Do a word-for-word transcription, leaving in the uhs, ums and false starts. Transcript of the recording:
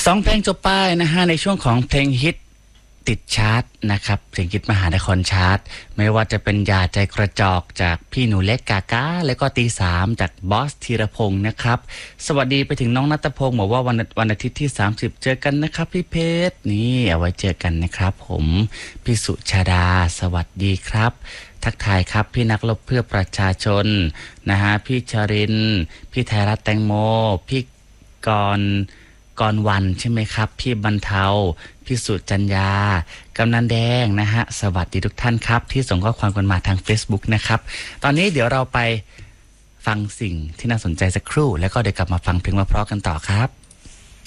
สองเพลงจบไปนะฮะในช่วงของเพลงฮิตติดชาร์ตนะครับเพลงฮิตมหานครชาร์ตไม่ว่าจะเป็นยาใจกระจอกจากพี่หนูเล็กกากาแล้วก็ตีสามจากบอสธีรพงศ์นะครับสวัสดีไปถึงน้องณัฐพงศ์บอกว่าวันวันอาทิตย์ที่สามสิบเจอกันนะครับพี่เพชรนี่เอาไว้เจอกันนะครับผมพี่สุชาดาสวัสดีครับทักทายครับพี่นักรบเพื่อประชาชนนะฮะพี่ชรินพี่ไทยรัฐแตงโมพี่กรกรวันใช่ไหมครับพี่บรรเทาพี่สุจัญญากำนันแดงนะฮะสวัสดีทุกท่านครับที่ส่งข้อความกันมาทาง Facebook นะครับตอนนี้เดี๋ยวเราไปฟังสิ่งที่น่าสนใจสักครู่แล้วก็เดี๋ยวกลับมาฟังเพลงเพราะๆกันต่อครับ